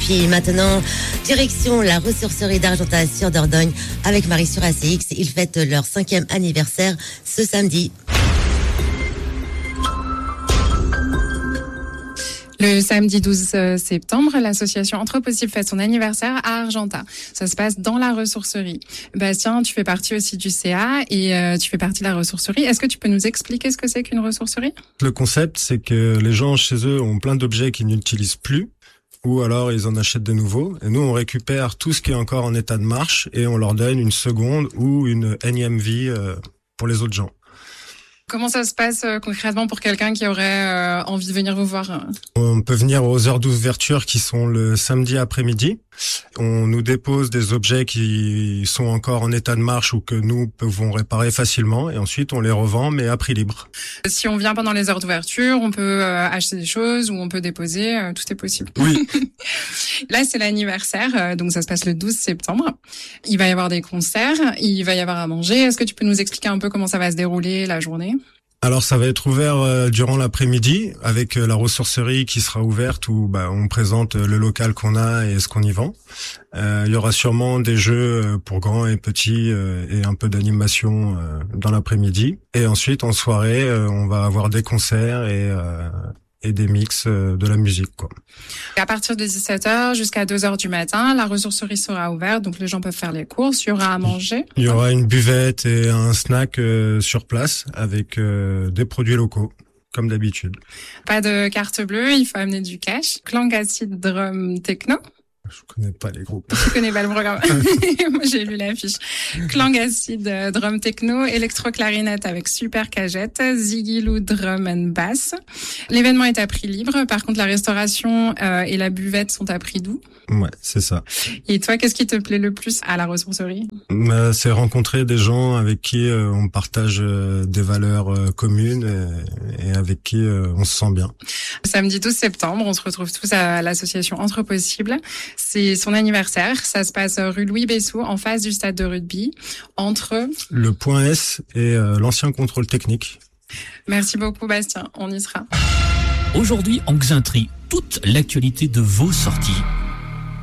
puis maintenant, direction la ressourcerie d'Argentat sur Dordogne avec Marie sur ACX. Ils fêtent leur 5e anniversaire ce samedi. Le samedi 12 septembre, l'association Entre Possibles fête son anniversaire à Argentat. Ça se passe dans la ressourcerie. Bastien, tu fais partie aussi du CA et tu fais partie de la ressourcerie. Est-ce que tu peux nous expliquer ce que c'est qu'une ressourcerie ? Le concept, c'est que les gens chez eux ont plein d'objets qu'ils n'utilisent plus, ou alors ils en achètent de nouveaux. Et nous, on récupère tout ce qui est encore en état de marche et on leur donne une seconde ou une énième vie pour les autres gens. Comment ça se passe concrètement pour quelqu'un qui aurait envie de venir vous voir ? On peut venir aux heures d'ouverture qui sont le samedi après-midi. On nous dépose des objets qui sont encore en état de marche ou que nous pouvons réparer facilement et ensuite on les revend mais à prix libre. Si on vient pendant les heures d'ouverture, on peut acheter des choses ou on peut déposer, tout est possible. Oui. Là, c'est l'anniversaire, donc ça se passe le 12 septembre. Il va y avoir des concerts, il va y avoir à manger. Est-ce que tu peux nous expliquer un peu comment ça va se dérouler la journée ? Alors ça va être ouvert durant l'après-midi avec la ressourcerie qui sera ouverte où on présente le local qu'on a et ce qu'on y vend. Il y aura sûrement des jeux pour grands et petits et un peu d'animation dans l'après-midi. Et ensuite en soirée, on va avoir des concerts et des mix de la musique, quoi. À partir de 17h jusqu'à 2h du matin, la ressourcerie sera ouverte, donc les gens peuvent faire les courses, il y aura à manger. Il y aura une buvette et un snack sur place avec des produits locaux, comme d'habitude. Pas de carte bleue, il faut amener du cash. Clang Acid Drum Techno. Je connais pas les groupes. Tu connais pas le programme. Moi, j'ai lu l'affiche. Clang Acid Drum Techno, Électro-Clarinette avec Super Cagette, Ziggy Lou Drum and Bass. L'événement est à prix libre. Par contre, la restauration et la buvette sont à prix doux. Ouais, c'est ça. Et toi, qu'est-ce qui te plaît le plus à la ressourcerie ? C'est rencontrer des gens avec qui on partage des valeurs communes et avec qui on se sent bien. Samedi 12 septembre, on se retrouve tous à l'association Entre Possibles. C'est son anniversaire. Ça se passe rue Louis Bessou, en face du stade de rugby, entre le Point S et l'ancien contrôle technique. Merci beaucoup, Bastien. On y sera. Aujourd'hui, en Xainterie, toute l'actualité de vos sorties